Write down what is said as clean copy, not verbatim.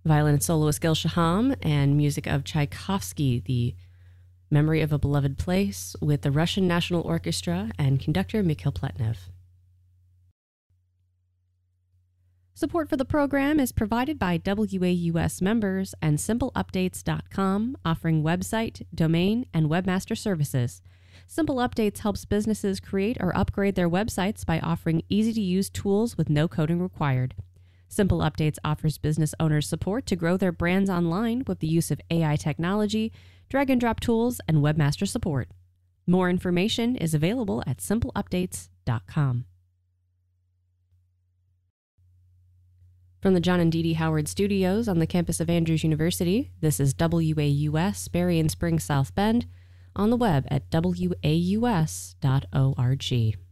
Violin soloist Gil Shaham and music of Tchaikovsky, The Memory of a Beloved Place, with the Russian National Orchestra and conductor Mikhail Pletnev. Support for the program is provided by WAUS members and SimpleUpdates.com, offering website, domain, and webmaster services. Simple Updates helps businesses create or upgrade their websites by offering easy-to-use tools with no coding required. Simple Updates offers business owners support to grow their brands online with the use of AI technology, drag-and-drop tools, and webmaster support. More information is available at SimpleUpdates.com. From the John and Dee Dee Howard Studios on the campus of Andrews University, this is WAUS, Berrien Springs, South Bend, on the web at waus.org.